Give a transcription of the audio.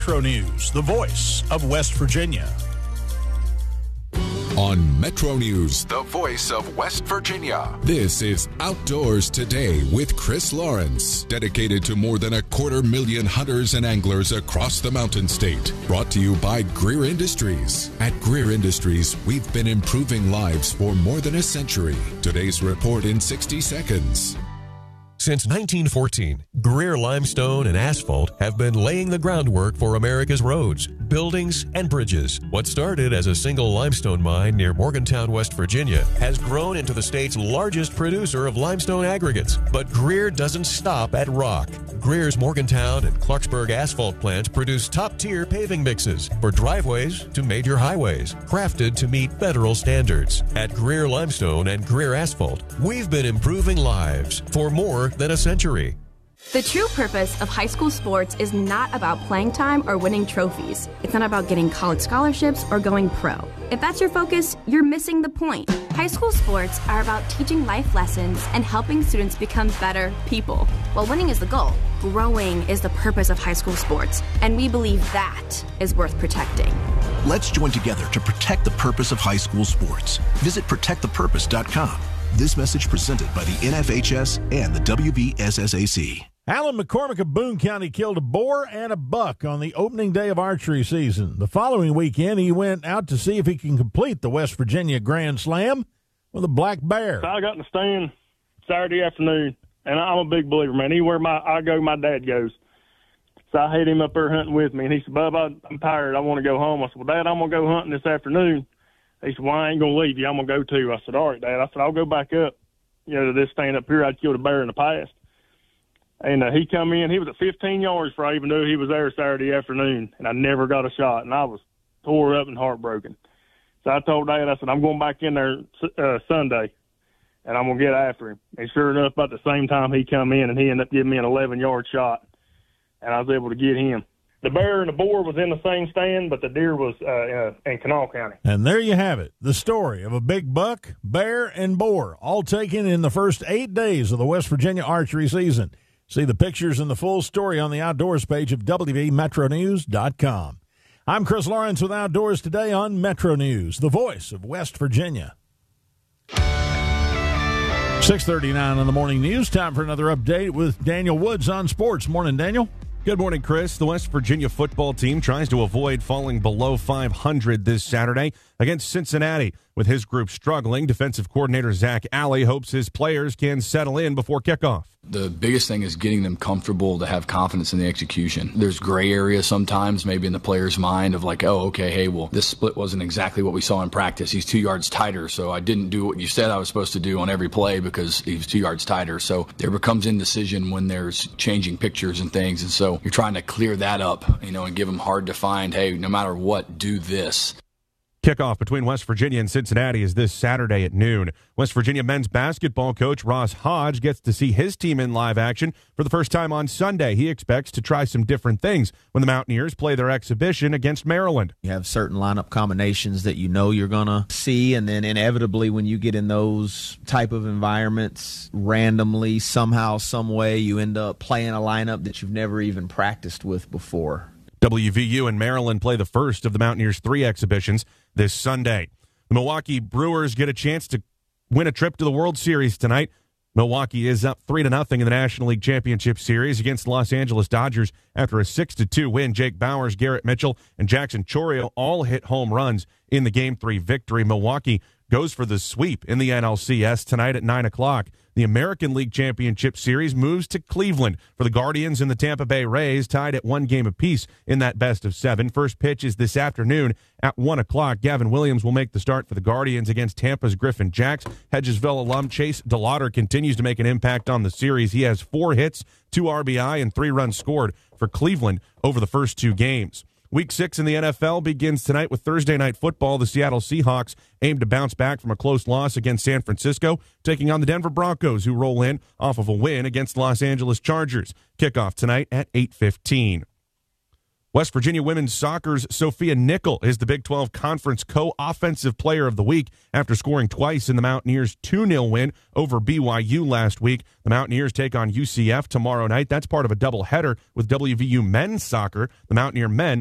Metro News, the voice of West Virginia. On Metro News, the voice of West Virginia. This is Outdoors Today with Chris Lawrence, dedicated to more than 250,000 hunters and anglers across the Mountain State. Brought to you by Greer Industries. At Greer Industries, we've been improving lives for more than a century. Today's report in 60 seconds. Since 1914, Greer Limestone and Asphalt have been laying the groundwork for America's roads, buildings, and bridges. What started as a single limestone mine near Morgantown, West Virginia, has grown into the state's largest producer of limestone aggregates. But Greer doesn't stop at rock. Greer's Morgantown and Clarksburg asphalt plants produce top-tier paving mixes for driveways to major highways, crafted to meet federal standards. At Greer Limestone and Greer Asphalt, we've been improving lives for more than a century. The true purpose of high school sports is not about playing time or winning trophies. It's not about getting college scholarships or going pro. If that's your focus, you're missing the point. High school sports are about teaching life lessons and helping students become better people. While winning is the goal, growing is the purpose of high school sports, and we believe that is worth protecting. Let's join together to protect the purpose of high school sports. Visit protectthepurpose.com. This message presented by the NFHS and the WVSSAC. Alan McCormick of Boone County killed a boar and a buck on the opening day of archery season. The following weekend, he went out to see if he can complete the West Virginia Grand Slam with a black bear. So I got in the stand Saturday afternoon, and I'm a big believer, man. Anywhere I go, my dad goes. So I had him up there hunting with me, and he said, Bub, I'm tired. I want to go home. I said, well, Dad, I'm going to go hunting this afternoon. He said, well, I ain't going to leave you. I'm going to go too. I said, all right, Dad. I said, I'll go back up, to this stand up here. I'd killed a bear in the past. And he come in. He was at 15 yards before I even knew he was there Saturday afternoon, and I never got a shot, and I was tore up and heartbroken. So I told Dad, I said, I'm going back in there Sunday, and I'm going to get after him. And sure enough, about the same time he come in, and he ended up giving me an 11-yard shot, and I was able to get him. The bear and the boar was in the same stand, but the deer was in Kanawha County. And there you have it, the story of a big buck, bear, and boar, all taken in the first 8 days of the West Virginia archery season. See the pictures and the full story on the Outdoors page of WVMetroNews.com. I'm Chris Lawrence with Outdoors Today on Metro News, the voice of West Virginia. 6:39 on the morning news. Time for another update with Daniel Woods on sports. Morning, Daniel. Good morning, Chris. The West Virginia football team tries to avoid falling below 500 this Saturday against Cincinnati. With his group struggling, defensive coordinator Zach Alley hopes his players can settle in before kickoff. The biggest thing is getting them comfortable to have confidence in the execution. There's gray areas sometimes, maybe in the player's mind of like, oh, okay, hey, well, this split wasn't exactly what we saw in practice. He's 2 yards tighter, so I didn't do what you said I was supposed to do on every play because he was 2 yards tighter. So there becomes indecision when there's changing pictures and things, and so you're trying to clear that up, and give them hard to find, hey, no matter what, do this. Kickoff between West Virginia and Cincinnati is this Saturday at noon. West Virginia men's basketball coach Ross Hodge gets to see his team in live action for the first time on Sunday. He expects to try some different things when the Mountaineers play their exhibition against Maryland. You have certain lineup combinations that you know you're going to see, and then inevitably when you get in those type of environments, randomly, somehow, some way, you end up playing a lineup that you've never even practiced with before. WVU and Maryland play the first of the Mountaineers' 3 exhibitions this Sunday. The Milwaukee Brewers get a chance to win a trip to the World Series tonight. Milwaukee is up 3-0 in the National League Championship Series against the Los Angeles Dodgers after a 6-2 win. Jake Bauers, Garrett Mitchell, and Jackson Chourio all hit home runs in the Game 3 victory. Milwaukee goes for the sweep in the NLCS tonight at 9 o'clock. The American League Championship Series moves to Cleveland for the Guardians and the Tampa Bay Rays, tied at 1 game apiece in that best-of-7. First pitch is this afternoon at 1 o'clock. Gavin Williams will make the start for the Guardians against Tampa's Griffin Jacks. Hedgesville alum Chase DeLauder continues to make an impact on the series. He has 4 hits, 2 RBI, and 3 runs scored for Cleveland over the first 2 games. Week 6 in the NFL begins tonight with Thursday Night Football. The Seattle Seahawks aim to bounce back from a close loss against San Francisco, taking on the Denver Broncos, who roll in off of a win against the Los Angeles Chargers. Kickoff tonight at 8:15. West Virginia women's soccer's Sophia Nickel is the Big 12 Conference Co-Offensive Player of the Week after scoring twice in the Mountaineers' 2-0 win over BYU last week. The Mountaineers take on UCF tomorrow night. That's part of a doubleheader with WVU men's soccer. The Mountaineer men